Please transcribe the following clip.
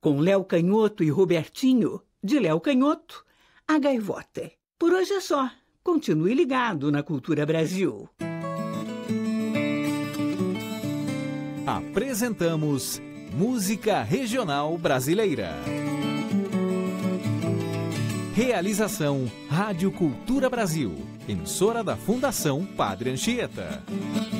com Léo Canhoto e Robertinho, de Léo Canhoto, a Gaivota. Por hoje é só. Continue ligado na Cultura Brasil. Apresentamos Música Regional Brasileira. Realização Rádio Cultura Brasil, emissora da Fundação Padre Anchieta.